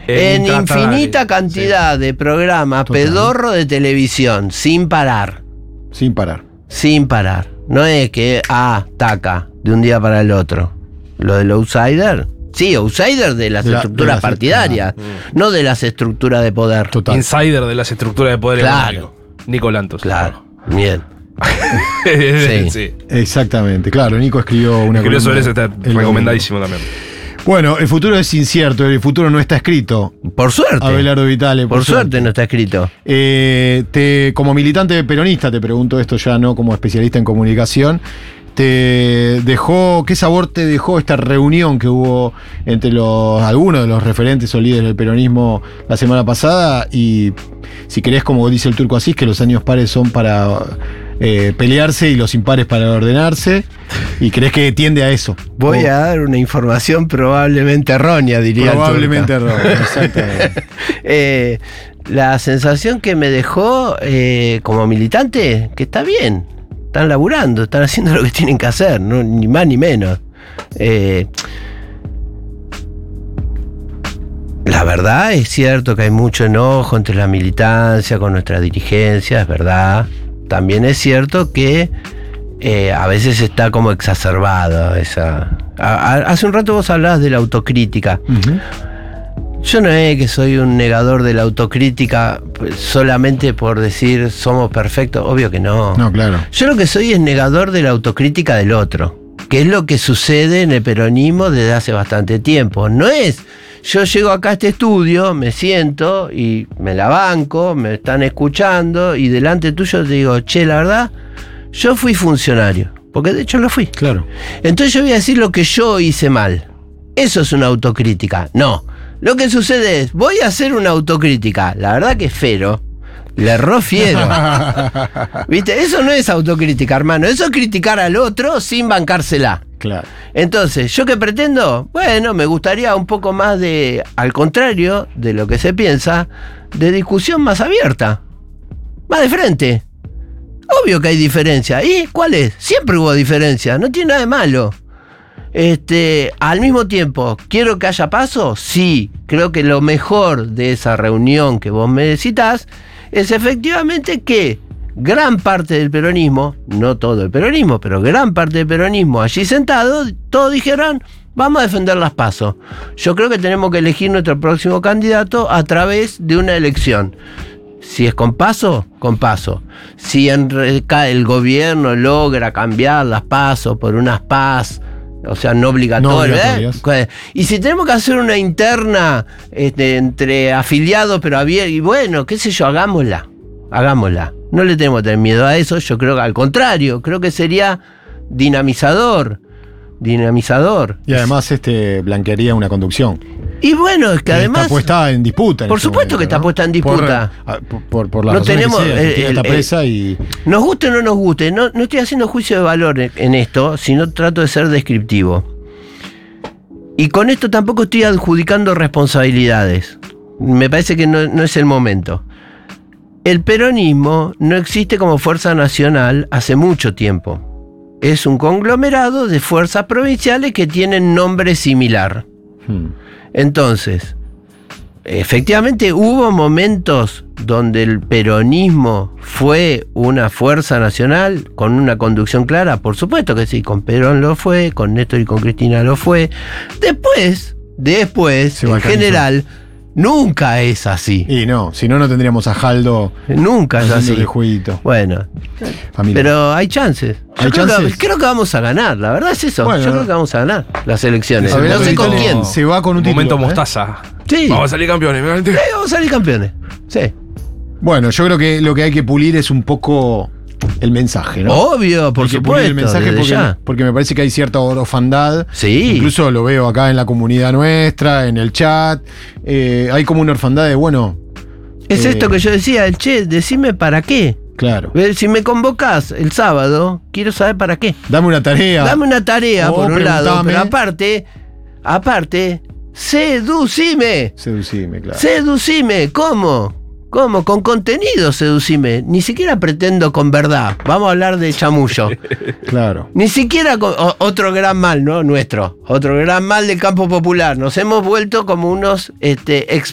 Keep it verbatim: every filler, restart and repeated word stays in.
En infinita cantidad sí. de programas Total. pedorro de televisión, sin parar. Sin parar. Sin parar. No es que, ah, taca, de un día para el otro. Lo del outsider. Sí, outsider de las De la- estructuras de las- partidarias, mm. no de las estructuras de poder. Total. Insider de las estructuras de poder Claro. económico. Nico Lantos. Claro, bien. sí. Sí. Exactamente. Claro, Nico escribió una Escribió sobre eso, columna está el recomendadísimo también. domingo. Bueno, el futuro es incierto, el futuro no está escrito. Por suerte. Abelardo Vitale. Por suerte no está escrito. Eh, te, como militante peronista, te pregunto esto ya no como especialista en comunicación, ¿te dejó, qué sabor te dejó esta reunión que hubo entre los algunos de los referentes o líderes del peronismo la semana pasada? Y si querés, como dice el Turco Asís, que los años pares son para eh, pelearse y los impares para ordenarse, y crees que tiende a eso. Voy O- a dar una información probablemente errónea, diría el Probablemente Turca. error, exactamente. Eh, la sensación que me dejó eh, como militante, que está bien, están laburando, están haciendo lo que tienen que hacer, no, ni más ni menos. Eh, la verdad es cierto que hay mucho enojo entre la militancia con nuestra dirigencia, es verdad. También es cierto que eh, a veces está como exacerbada esa... A- a- hace un rato vos hablabas de la autocrítica. Ujú. Yo no es que soy un negador de la autocrítica pues, solamente por decir somos perfectos, obvio que no. No, claro. Yo lo que soy es negador de la autocrítica del otro, que es lo que sucede en el peronismo desde hace bastante tiempo. No es, yo llego acá a este estudio, me siento y me la banco, me están escuchando y delante tuyo te digo, che, la verdad, yo fui funcionario, porque de hecho lo fui. Claro. Entonces yo voy a decir lo que yo hice mal. Eso es una autocrítica. No. Lo que sucede es, voy a hacer una autocrítica. La verdad que Fero le erró fiero. ¿Viste? Eso no es autocrítica, hermano. Eso es criticar al otro sin bancársela. Claro. Entonces, ¿yo qué pretendo? Bueno, me gustaría un poco más de, al contrario de lo que se piensa, de discusión más abierta. Más de frente. Obvio que hay diferencia. ¿Y cuál es? Siempre hubo diferencia. No tiene nada de malo. Este, al mismo tiempo, ¿quiero que haya paso? Sí, creo que lo mejor de esa reunión que vos me citás es efectivamente que gran parte del peronismo, no todo el peronismo, pero gran parte del peronismo allí sentado, todos dijeron, vamos a defender las pasos. Yo creo que tenemos que elegir nuestro próximo candidato a través de una elección. Si es con paso, con paso. Si en re- el gobierno logra cambiar las pasos por unas paz, o sea, no obligatorias. No ¿eh? obligatorias. Y si tenemos que hacer una interna este, entre afiliados, pero abierta, y bueno, qué sé yo, hagámosla. Hagámosla. No le tenemos que tener miedo a eso. Yo creo que al contrario, creo que sería dinamizador. Dinamizador. Y además este blanquearía una conducción. Y bueno, es que Que además. está puesta en disputa. en Por este supuesto momento, que está ¿no? puesta en disputa. Por, por, por, por las No razones tenemos, que sea, eh, Cristina el- está presa y. Nos guste o no nos guste, no, no estoy haciendo juicio de valor en, en esto, sino trato de ser descriptivo. Y con esto tampoco estoy adjudicando responsabilidades. Me parece que no, no es el momento. El peronismo no existe como fuerza nacional hace mucho tiempo. Es un conglomerado de fuerzas provinciales que tienen nombre similar. Hmm. Entonces, efectivamente hubo momentos donde el peronismo fue una fuerza nacional con una conducción clara, por supuesto que sí, con Perón lo fue, con Néstor y con Cristina lo fue. Después, después, Se en balcanizó. general, nunca es así. Y no, si no, no tendríamos a Jaldo Nunca es así. haciéndole jueguito. Bueno, Familia. pero hay chances. Yo ¿Hay creo, chances? Que, creo que vamos a ganar, la verdad es eso. Bueno, Yo creo que vamos a ganar las elecciones. A ver, No sé Vitale con quién. se va con un Momento título, ¿eh? mostaza. Sí. Vamos a salir campeones. Eh, vamos a salir campeones. Sí. Bueno, yo creo que lo que hay que pulir es un poco el mensaje, ¿no? Obvio, por Hay que pulir supuesto. el mensaje desde porque, ya. porque me parece que hay cierta orfandad. Sí. Incluso lo veo acá en la comunidad nuestra, en el chat. Eh, hay como una orfandad de, bueno, Es eh, esto que yo decía, che, decime para qué. claro. Ve, Si me convocás el sábado, quiero saber para qué. Dame una tarea. Dame una tarea, O por un lado, preguntame. pero aparte, aparte, seducime. Seducime, claro. Seducime. ¿Cómo? ¿Cómo? Con contenido seducime. Ni siquiera pretendo con verdad. Vamos a hablar de chamullo. Claro. Ni siquiera con, o- otro gran mal, ¿no? Nuestro. Otro gran mal del campo popular. Nos hemos vuelto como unos este,